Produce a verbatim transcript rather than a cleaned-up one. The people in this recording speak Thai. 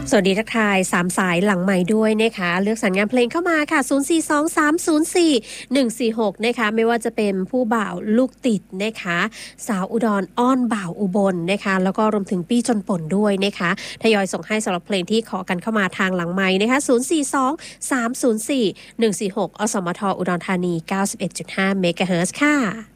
สวัสดีทักทายสามสายหลังใหม่ด้วยนะคะเลือกสรรงานเพลงเข้ามาค่ะศูนย์ สี่ สอง สาม ศูนย์ สี่ หนึ่ง สี่ หกนะคะไม่ว่าจะเป็นผู้บ่าวลูกติดนะคะสาวอุดรอ้อนบ่าวอุบลนะคะแล้วก็รวมถึงปี้จนป่นด้วยนะคะทยอยส่งให้สำหรับเพลงที่ขอกันเข้ามาทางหลังไมค์นะคะศูนย์ สี่ สอง สาม ศูนย์ สี่ หนึ่ง สี่ หกอสมทอุดรธานี เก้าสิบเอ็ดจุดห้า เมกะเฮิรตซ์ค่ะ